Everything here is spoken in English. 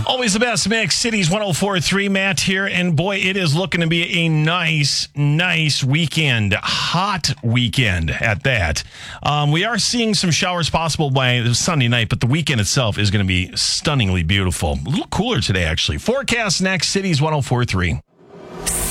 Always the best mix. Cities 104.3. Matt here. And boy, it is looking to be a nice weekend. Hot weekend at that. We are seeing some showers possible by Sunday night, but the weekend itself is going to be stunningly beautiful. A little cooler today, actually. Forecast next. Cities 104.3.